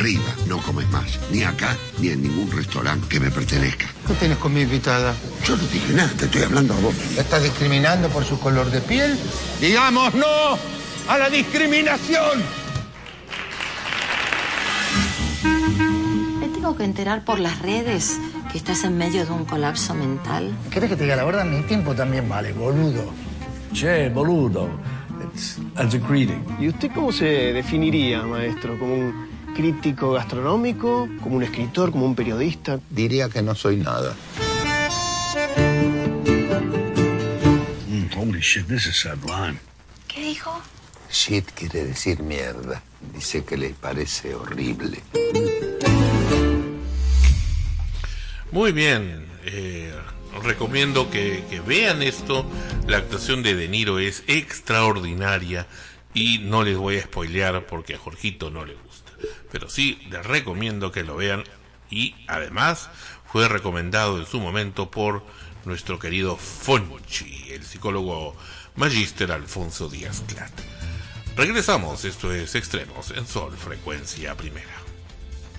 arriba no comes más, ni acá ni en ningún restaurante que me pertenezca. ¿Qué tenés con mi invitada? Yo no dije nada, te estoy hablando a vos. ¿La estás discriminando por su color de piel? ¡Digamos no a la discriminación! Me tengo que enterar por las redes que estás en medio de un colapso mental. ¿Querés que te diga la verdad? Mi tiempo también vale, boludo. Che, boludo. It's as a greeting. ¿Y usted cómo se definiría, maestro? ¿Como un crítico gastronómico? ¿Como un escritor? ¿Como un periodista? Diría que no soy nada. Holy shit, this is sublime. ¿Qué dijo? Shit quiere decir mierda. Dice que le parece horrible. Muy bien, recomiendo que vean esto. La actuación de Niro es extraordinaria y no les voy a spoilear porque a Jorgito no le gusta, pero sí les recomiendo que lo vean, y además fue recomendado en su momento por nuestro querido Fonchi, el psicólogo magíster Alfonso Díaz Clat. Regresamos, esto es Extremos en Sol Frecuencia Primera.